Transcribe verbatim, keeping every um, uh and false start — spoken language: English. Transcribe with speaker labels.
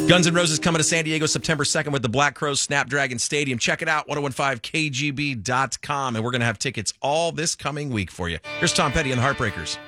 Speaker 1: Guns N' Roses coming to San Diego September second with the Black Crowes Snapdragon Stadium. Check it out, ten fifteen K G B dot com. And we're going to have tickets all this coming week for you. Here's Tom Petty and the Heartbreakers.